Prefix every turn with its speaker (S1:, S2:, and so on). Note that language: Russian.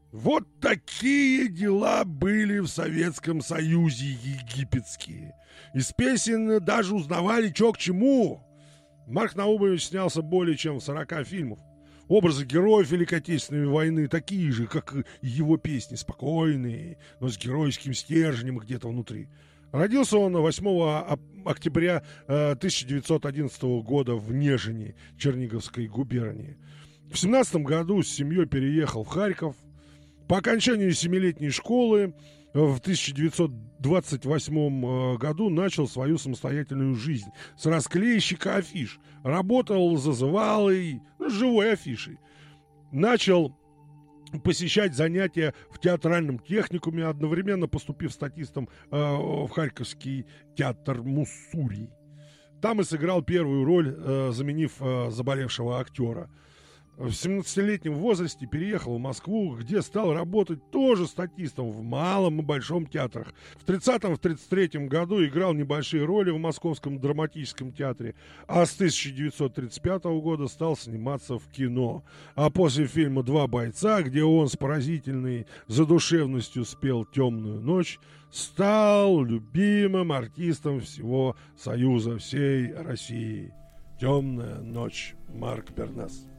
S1: Вот такие дела были в Советском Союзе египетские. Из песен даже узнавали, чё к чему. Марк Наумович снялся более чем в 40 фильмов. Образы героев Великой Отечественной войны такие же, как и его песни, спокойные, но с геройским стержнем где-то внутри. Родился он 8 октября 1911 года в Нежине, Черниговской губернии. В 17 году с семьей переехал в Харьков. По окончанию 7-летней школы в 1928 году начал свою самостоятельную жизнь с расклейщика афиш. Работал зазывалой, живой афишей. Начал посещать занятия в театральном техникуме, одновременно поступив статистом в Харьковский театр Муссурий. Там и сыграл первую роль, заменив заболевшего актера. В 17-летнем возрасте переехал в Москву, где стал работать тоже статистом в малом и большом театрах. В 30-м, в 33-м году играл небольшие роли в Московском драматическом театре, а с 1935 года стал сниматься в кино. А после фильма «Два бойца», где он с поразительной задушевностью спел «Темную ночь», стал любимым артистом всего Союза, всей России. «Темная ночь», Марк Бернес.